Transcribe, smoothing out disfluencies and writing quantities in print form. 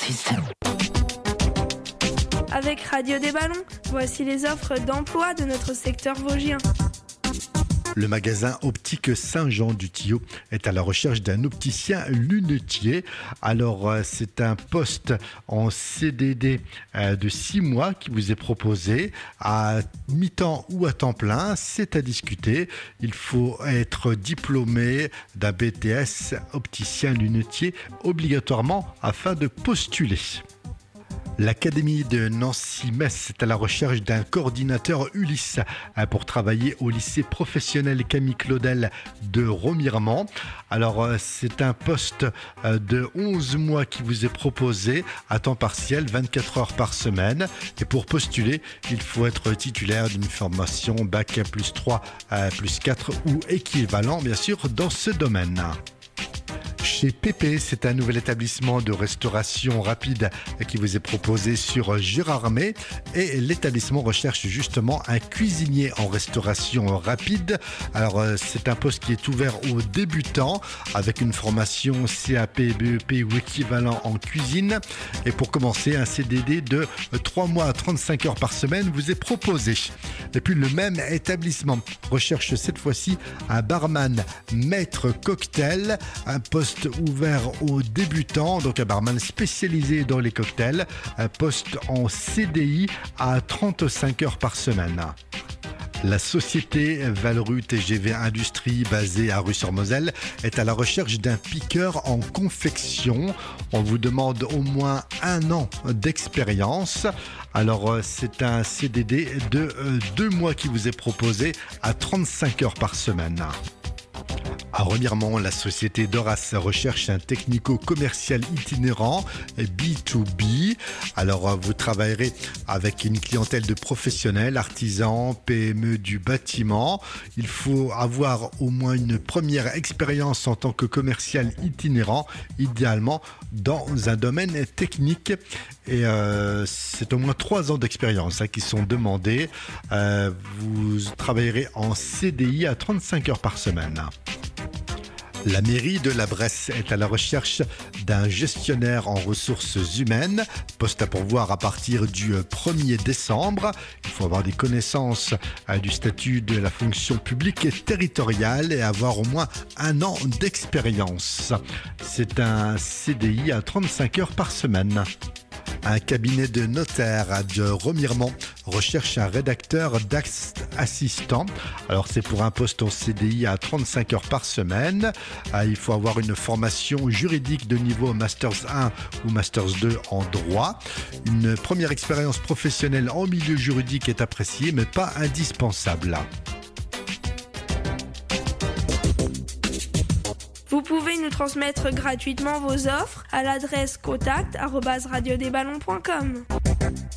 106. Avec Radio des Ballons, voici les offres d'emploi de notre secteur vosgien. Le magasin optique Saint-Jean-du-Tillot est à la recherche d'un opticien lunetier. Alors, c'est un poste en CDD de 6 mois qui vous est proposé à mi-temps ou à temps plein. C'est à discuter. Il faut être diplômé d'un BTS opticien lunetier obligatoirement afin de postuler. L'Académie de Nancy-Metz est à la recherche d'un coordinateur Ulysse pour travailler au lycée professionnel Camille Claudel de Remiremont. Alors, c'est un poste de 11 mois qui vous est proposé à temps partiel, 24 heures par semaine. Et pour postuler, il faut être titulaire d'une formation Bac plus 3, plus 4 ou équivalent, bien sûr, dans ce domaine. Chez Pépé, c'est un nouvel établissement de restauration rapide qui vous est proposé sur Gérardmer et l'établissement recherche justement un cuisinier en restauration rapide. Alors c'est un poste qui est ouvert aux débutants avec une formation CAP, BEP ou équivalent en cuisine. Et pour commencer, un CDD de 3 mois à 35 heures par semaine vous est proposé. Et puis le même établissement recherche cette fois-ci un barman maître cocktail, un poste ouvert aux débutants, donc un barman spécialisé dans les cocktails, un poste en CDI à 35 heures par semaine. La société Valru TGV Industrie, basée à Rue-sur-Moselle, est à la recherche d'un piqueur en confection. On vous demande au moins 1 an d'expérience. Alors, c'est un CDD de 2 mois qui vous est proposé à 35 heures par semaine. À Remiremont, la société Doras recherche un technico-commercial itinérant B2B. Alors, vous travaillerez avec une clientèle de professionnels, artisans, PME du bâtiment. Il faut avoir au moins une première expérience en tant que commercial itinérant, idéalement dans un domaine technique. Et c'est au moins 3 ans d'expérience qui sont demandés. Vous travaillerez en CDI à 35 heures par semaine. La mairie de la Bresse est à la recherche d'un gestionnaire en ressources humaines, poste à pourvoir à partir du 1er décembre. Il faut avoir des connaissances du statut de la fonction publique territoriale et avoir au moins 1 an d'expérience. C'est un CDI à 35 heures par semaine. Un cabinet de notaire de Remiremont recherche un rédacteur d'actes assistant. Alors c'est pour un poste en CDI à 35 heures par semaine. Il faut avoir une formation juridique de niveau Masters 1 ou Masters 2 en droit. Une première expérience professionnelle en milieu juridique est appréciée mais pas indispensable. Vous pouvez nous transmettre gratuitement vos offres à l'adresse contact@radiodesballons.com.